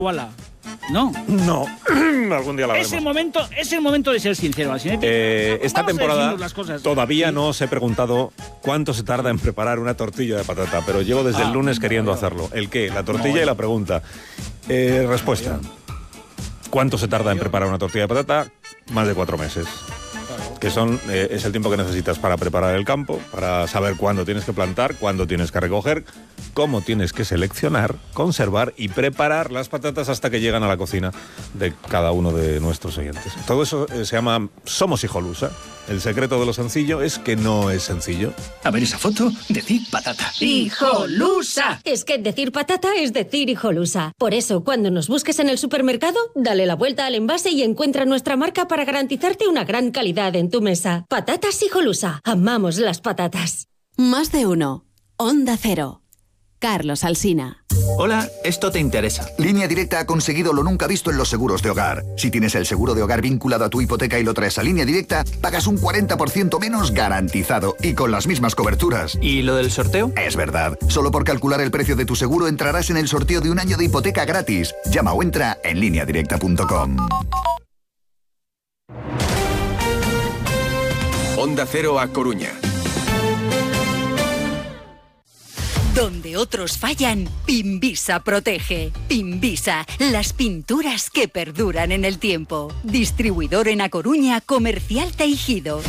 Koala. ¿No? No, algún día la veremos. Es el momento de ser sincero, Alsinete. Esta temporada las cosas. todavía no os he preguntado cuánto se tarda en preparar una tortilla de patata, pero llevo desde el lunes queriendo hacerlo. ¿El qué? La tortilla y la pregunta. Respuesta. ¿Cuánto se tarda en preparar una tortilla de patata? Más de 4 meses. Que es el tiempo que necesitas para preparar el campo, para saber cuándo tienes que plantar, cuándo tienes que recoger, cómo tienes que seleccionar, conservar y preparar las patatas hasta que llegan a la cocina de cada uno de nuestros oyentes. Todo eso se llama Somos Hijolusa. El secreto de lo sencillo es que no es sencillo. A ver esa foto, decir patata. ¡Hijolusa! Es que decir patata es decir hijolusa. Por eso, cuando nos busques en el supermercado, dale la vuelta al envase y encuentra nuestra marca para garantizarte una gran calidad en tu mesa. Patatas Hijolusa. Amamos las patatas. Más de uno. Onda Cero. Carlos Alsina. Hola, esto te interesa. Línea Directa ha conseguido lo nunca visto en los seguros de hogar. Si tienes el seguro de hogar vinculado a tu hipoteca y lo traes a Línea Directa, pagas un 40% menos garantizado y con las mismas coberturas. ¿Y lo del sorteo? Es verdad. Solo por calcular el precio de tu seguro entrarás en el sorteo de un año de hipoteca gratis. Llama o entra en lineadirecta.com. Onda Cero a Coruña. Donde otros fallan, Pinvisa protege. Pinvisa, las pinturas que perduran en el tiempo. Distribuidor en A Coruña, Comercial Teijido.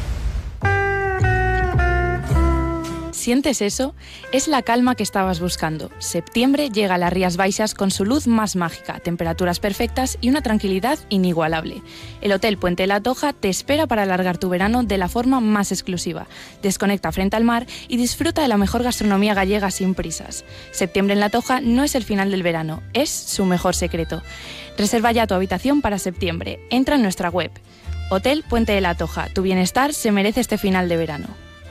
¿Sientes eso? Es la calma que estabas buscando. Septiembre llega a las Rías Baixas con su luz más mágica, temperaturas perfectas y una tranquilidad inigualable. El Hotel Puente de la Toja te espera para alargar tu verano de la forma más exclusiva. Desconecta frente al mar y disfruta de la mejor gastronomía gallega sin prisas. Septiembre en la Toja no es el final del verano, es su mejor secreto. Reserva ya tu habitación para septiembre. Entra en nuestra web. Hotel Puente de la Toja. Tu bienestar se merece este final de verano.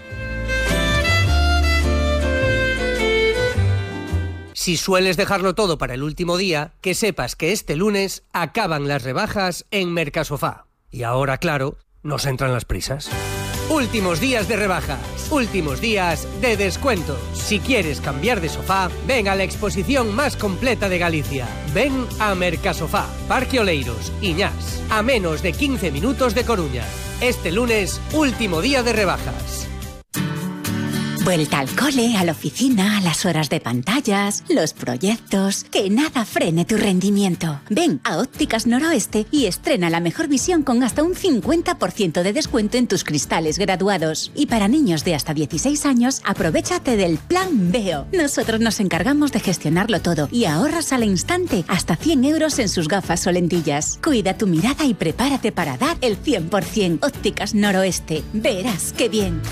Si sueles dejarlo todo para el último día, que sepas que este lunes acaban las rebajas en Mercasofá. Y ahora, claro, nos entran las prisas. Últimos días de rebajas, últimos días de descuentos. Si quieres cambiar de sofá, ven a la exposición más completa de Galicia. Ven a Mercasofá, Parque Oleiros, Iñás, a menos de 15 minutos de Coruña. Este lunes, último día de rebajas. Vuelta al cole, a la oficina, a las horas de pantallas, los proyectos, que nada frene tu rendimiento. Ven a Ópticas Noroeste y estrena la mejor visión con hasta un 50% de descuento en tus cristales graduados. Y para niños de hasta 16 años, aprovéchate del Plan Veo. Nosotros nos encargamos de gestionarlo todo y ahorras al instante hasta 100 euros en sus gafas o lentillas. Cuida tu mirada y prepárate para dar el 100%. Ópticas Noroeste. Verás qué bien.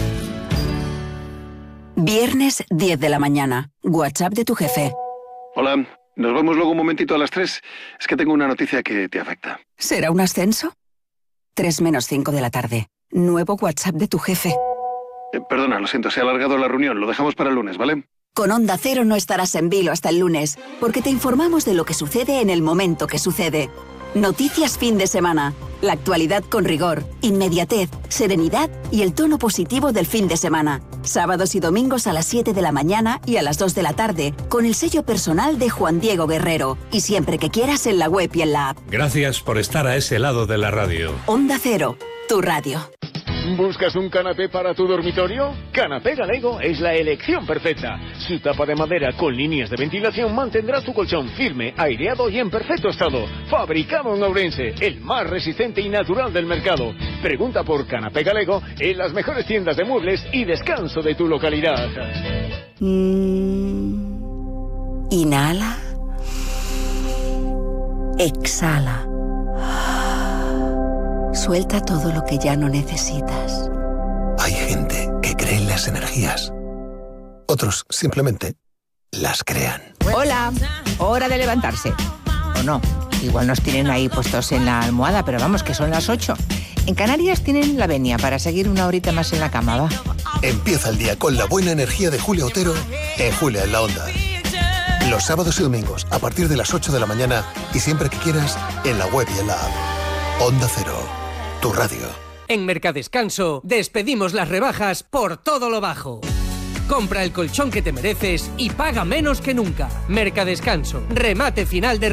Viernes 10 de la mañana. WhatsApp de tu jefe. Hola, nos vemos luego un momentito a las 3. Es que tengo una noticia que te afecta. ¿Será un ascenso? 3 menos 5 de la tarde. Nuevo WhatsApp de tu jefe. Perdona, lo siento, se ha alargado la reunión. Lo dejamos para el lunes, ¿vale? Con Onda Cero no estarás en vilo hasta el lunes, porque te informamos de lo que sucede en el momento que sucede. Noticias fin de semana. La actualidad con rigor, inmediatez, serenidad y el tono positivo del fin de semana. Sábados y domingos a las 7 de la mañana y a las 2 de la tarde, con el sello personal de Juan Diego Guerrero. Y siempre que quieras en la web y en la app. Gracias por estar a ese lado de la radio. Onda Cero, tu radio. ¿Buscas un canapé para tu dormitorio? Canapé Galego es la elección perfecta. Su tapa de madera con líneas de ventilación mantendrá tu colchón firme, aireado y en perfecto estado. Fabricado en Ourense, el más resistente y natural del mercado. Pregunta por Canapé Galego en las mejores tiendas de muebles y descanso de tu localidad. Inhala. Exhala. Suelta todo lo que ya no necesitas. Hay gente que cree en las energías. Otros simplemente las crean. Hola, hora de levantarse. O no, igual nos tienen ahí puestos en la almohada, pero vamos, que son las 8. En Canarias tienen la venia para seguir una horita más en la cama, va. Empieza el día con la buena energía de Julia Otero en Julia en la Onda. Los sábados y domingos a partir de las 8 de la mañana y siempre que quieras en la web y en la app. Onda Cero, tu radio. En Mercadescanso despedimos las rebajas por todo lo bajo. Compra el colchón que te mereces y paga menos que nunca. Mercadescanso. Remate final de